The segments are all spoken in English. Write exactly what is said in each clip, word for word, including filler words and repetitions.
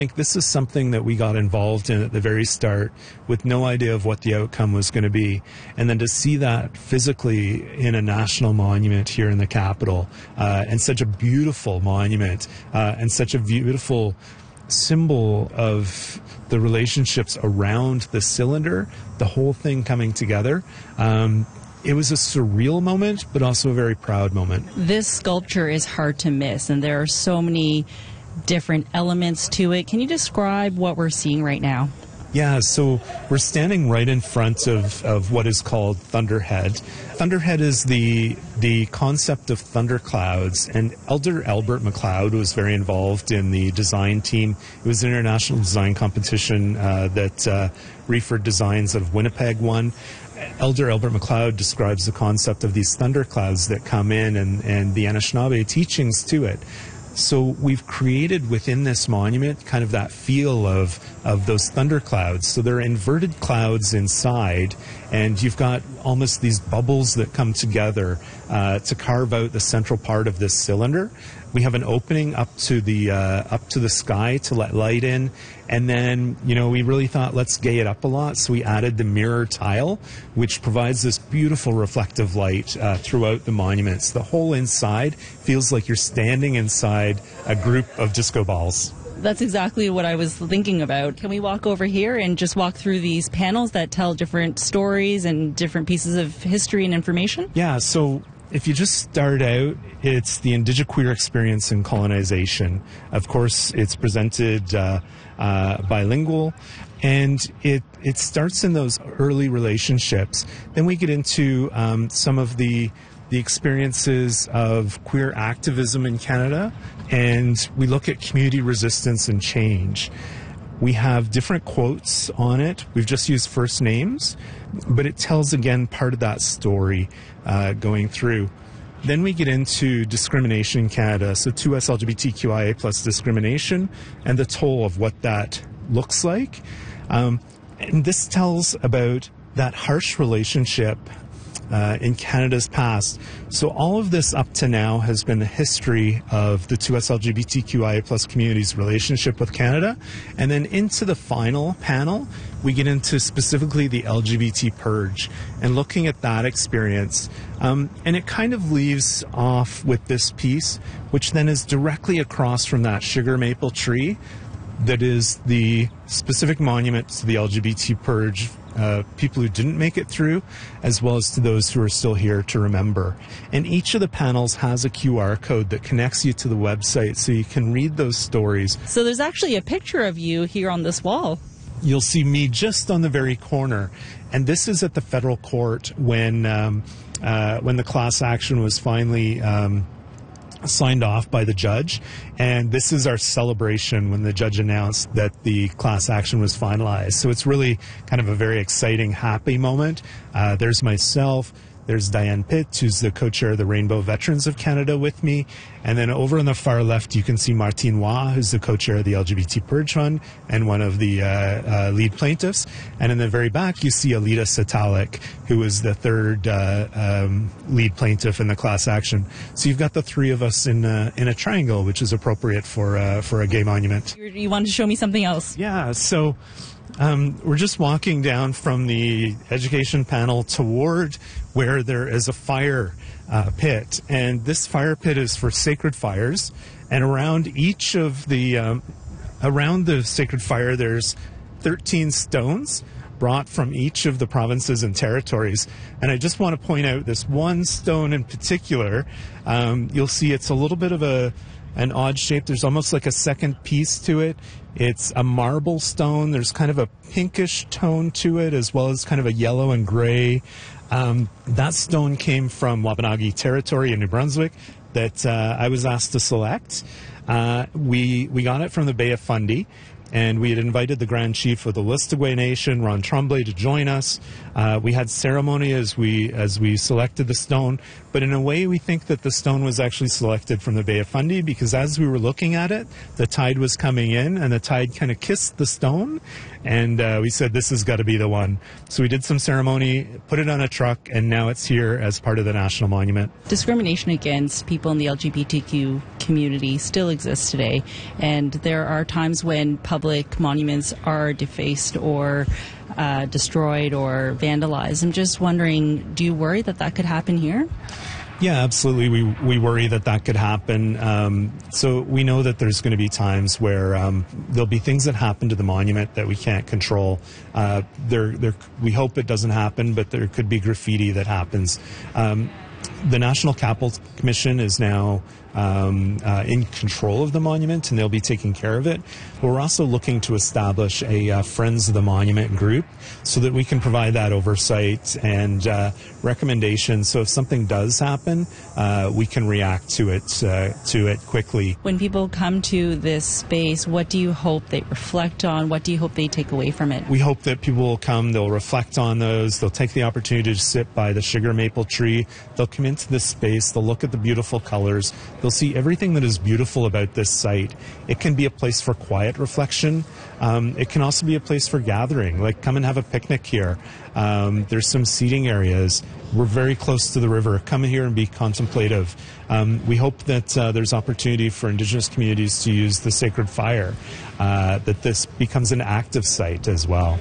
think this is something that we got involved in at the very start with no idea of what the outcome was going to be. And then to see that physically in a national monument here in the capital, uh, and such a beautiful monument, uh, and such a beautiful symbol of the relationships around the cylinder, the whole thing coming together. Um, it was a surreal moment, but also a very proud moment. This sculpture is hard to miss, and there are so many different elements to it. Can you describe what we're seeing right now? Yeah, so we're standing right in front of, of what is called Thunderhead. Thunderhead is the the concept of thunderclouds, and Elder Albert McLeod was very involved in the design team. It was an international design competition uh, that uh, Reeford Designs out of Winnipeg won. Elder Albert McLeod describes the concept of these thunderclouds that come in, and, and the Anishinaabe teachings to it. So we've created within this monument kind of that feel of, of those thunderclouds. So there are inverted clouds inside, and you've got almost these bubbles that come together uh, to carve out the central part of this cylinder. We have an opening up to the uh, up to the sky to let light in, and then, you know, we really thought, let's gay it up a lot, so we added the mirror tile, which provides this beautiful reflective light uh, throughout the monuments. The whole inside feels like you're standing inside a group of disco balls. That's exactly what I was thinking about. Can we walk over here and just walk through these panels that tell different stories and different pieces of history and information? Yeah, so if you just start out, it's the Indigiqueer experience in colonization. Of course, it's presented uh, uh, bilingual, and it it starts in those early relationships. Then we get into um, some of the the experiences of queer activism in Canada, and we look at community resistance and change. We have different quotes on it. We've just used first names, but it tells, again, part of that story uh, going through. Then we get into discrimination in Canada, so two S L G B T Q I A plus discrimination and the toll of what that looks like. Um, and this tells about that harsh relationship Uh, in Canada's past. So all of this up to now has been the history of the two S L G B T Q I A plus community's relationship with Canada. And then into the final panel, we get into specifically the L G B T purge and looking at that experience. Um, and it kind of leaves off with this piece, which then is directly across from that sugar maple tree that is the specific monument to the L G B T purge, uh, people who didn't make it through, as well as to those who are still here to remember. And each of the panels has a Q R code that connects you to the website so you can read those stories. So there's actually a picture of you here on this wall. You'll see me just on the very corner. And this is at the federal court when, um, uh, when the class action was finally um, signed off by the judge, and this is our celebration when the judge announced that the class action was finalized. So it's really kind of a very exciting, happy moment. Uh, there's myself, there's Diane Pitt, who's the co-chair of the Rainbow Veterans of Canada with me, and then over on the far left you can see Martine Waugh, who's the co-chair of the L G B T Purge Fund and one of the uh, uh, lead plaintiffs, and in the very back you see Alita Satalik, who is the third uh, um, lead plaintiff in the class action. So you've got the three of us in a, in a triangle, which is appropriate for uh, for a gay monument. You wanted to show me something else? Yeah, so Um, we're just walking down from the education panel toward where there is a fire uh, pit, and this fire pit is for sacred fires, and around each of the um, around the sacred fire there's thirteen stones brought from each of the provinces and territories. And I just want to point out this one stone in particular. Um, you'll see it's a little bit of a an odd shape. There's almost like a second piece to it. It's a marble stone. There's kind of a pinkish tone to it, as well as kind of a yellow and gray. Um, that stone came from Wabanagi territory in New Brunswick that uh, I was asked to select. Uh, we we got it from the Bay of Fundy, and we had invited the Grand Chief of the Listigwe Nation, Ron Tremblay, to join us. Uh, we had ceremony as we as we selected the stone, but in a way we think that the stone was actually selected from the Bay of Fundy, because as we were looking at it, the tide was coming in, and the tide kind of kissed the stone, and uh, we said, this has got to be the one. So we did some ceremony, put it on a truck, and now it's here as part of the National Monument. Discrimination against people in the L G B T Q community still exists today, and there are times when public monuments are defaced or uh, destroyed or vandalized. I'm just wondering, do you worry that that could happen here? Yeah, absolutely. We we worry that that could happen. Um, so we know that there's going to be times where um, there'll be things that happen to the monument that we can't control. Uh, there, there. We hope it doesn't happen, but there could be graffiti that happens. Um, the National Capital Commission is now um, uh, in control of the monument, and they'll be taking care of it. But we're also looking to establish a uh, Friends of the Monument group so that we can provide that oversight and uh, recommendations. So if something does happen, uh, we can react to it uh, to it quickly. When people come to this space, what do you hope they reflect on? What do you hope they take away from it? We hope that people will come, they'll reflect on those, they'll take the opportunity to sit by the sugar maple tree, they'll come into this space, they'll look at the beautiful colors, they'll see everything that is beautiful about this site. It can be a place for quiet reflection. Um, it can also be a place for gathering, like come and have a picnic here. Um, there's some seating areas. We're very close to the river. Come here and be contemplative. Um, we hope that uh, there's opportunity for Indigenous communities to use the sacred fire, uh, that this becomes an active site as well.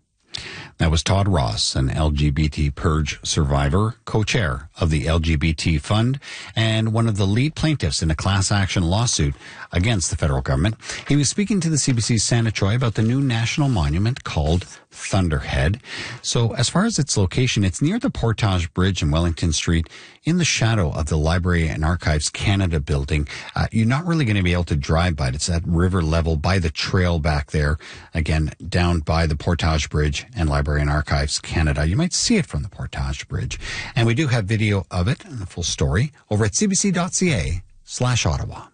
That was Todd Ross, an L G B T purge survivor, co-chair of the L G B T Fund, and one of the lead plaintiffs in a class action lawsuit against the federal government. He was speaking to the C B C's Santa Choi about the new national monument called Thunderhead. So as far as its location, it's near the Portage Bridge in Wellington Street, in the shadow of the Library and Archives Canada building. Uh, you're not really going to be able to drive by it. It's at river level by the trail back there, again, down by the Portage Bridge and Library and Archives Canada. You might see it from the Portage Bridge. And we do have video of it and the full story over at cbc.ca slash Ottawa.